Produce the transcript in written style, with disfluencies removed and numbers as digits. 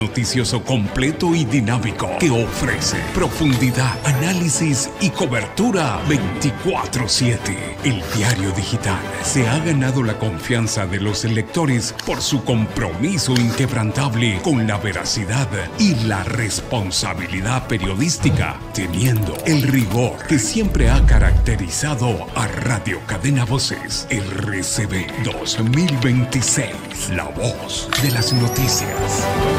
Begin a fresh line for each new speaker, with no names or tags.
Noticioso completo y dinámico que ofrece profundidad, análisis y cobertura 24/7. El diario digital se ha ganado la confianza de los lectores por su compromiso inquebrantable con la veracidad y la responsabilidad periodística, teniendo el rigor que siempre ha caracterizado a Radio Cadena Voces. RCV 2026, la voz de las noticias.